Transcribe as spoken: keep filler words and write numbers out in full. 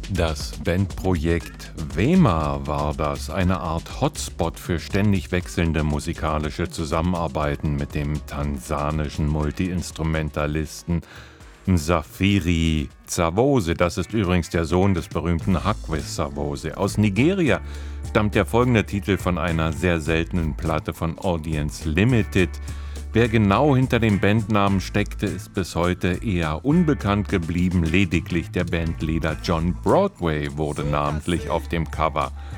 Das Bandprojekt Wema war das, eine Art Hotspot für ständig wechselnde musikalische Zusammenarbeiten mit dem tansanischen Multiinstrumentalisten Msafiri Zawose. Das ist übrigens der Sohn des berühmten Haqui Zawose. Aus Nigeria stammt der folgende Titel von einer sehr seltenen Platte von Audience Limited. Wer genau hinter dem Bandnamen steckte, ist bis heute eher unbekannt geblieben. Lediglich der Bandleader John Broadway wurde namentlich auf dem Cover